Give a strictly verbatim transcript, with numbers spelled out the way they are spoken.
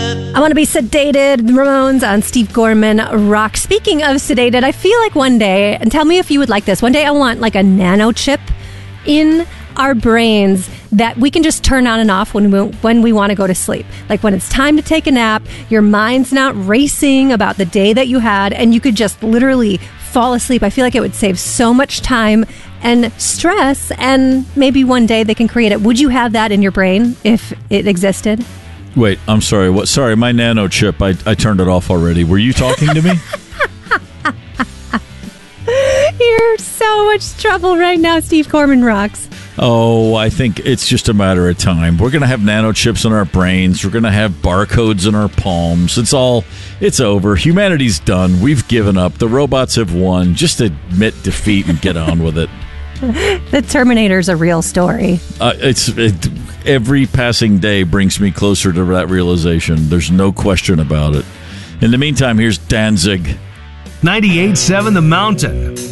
I want to be sedated. The Ramones on Steve Gorman Rock. Speaking of sedated, I feel like one day, and tell me if you would like this, one day I want like a nano chip in our brains that we can just turn on and off when we, when we want to go to sleep. Like when it's time to take a nap, your mind's not racing about the day that you had, and you could just literally fall asleep. I feel like it would save so much time and stress, and maybe one day they can create it. Would you have that in your brain if it existed? Wait, I'm sorry. What? Sorry, my nano chip, I, I turned it off already. Were you talking to me? You're in so much trouble right now, Steve Gorman Rocks. Oh, I think it's just a matter of time. We're going to have nano chips in our brains. We're going to have barcodes in our palms. It's all, it's over. Humanity's done. We've given up. The robots have won. Just admit defeat and get on with it. The Terminator's a real story. Uh, it's it, every passing day brings me closer to that realization. There's no question about it. In the meantime, here's Danzig. ninety-eight point seven The Mountain.